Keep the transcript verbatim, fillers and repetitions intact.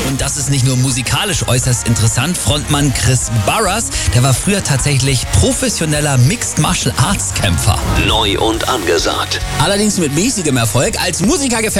Und das ist nicht nur musikalisch äußerst interessant. Frontmann Chris Barras, der war früher tatsächlich professioneller Mixed Martial Arts Kämpfer. Neu und angesagt. Allerdings mit mäßigem Erfolg. Als Musiker gefällt